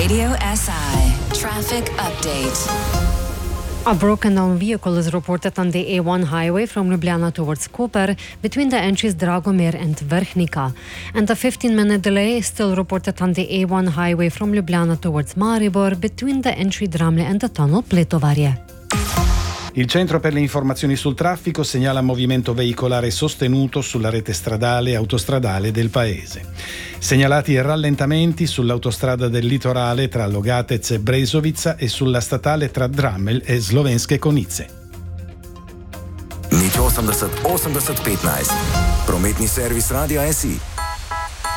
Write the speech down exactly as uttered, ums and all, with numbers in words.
Radio S I traffic update. A broken down vehicle is reported on the A one highway from Ljubljana towards Koper between the entries Dragomir and Vrhnika. And a fifteen minute delay is still reported on the A one highway from Ljubljana towards Maribor between the entry Dramle and the tunnel Pletovarje. Il Centro per le informazioni sul traffico segnala movimento veicolare sostenuto sulla rete stradale e autostradale del paese. Segnalati rallentamenti sull'autostrada del litorale tra Logatec e Brezovica e sulla statale tra Dramel e Slovenske Konjice. Nič osemdeset osemdeset petnajst. Prometni servis Radia S I.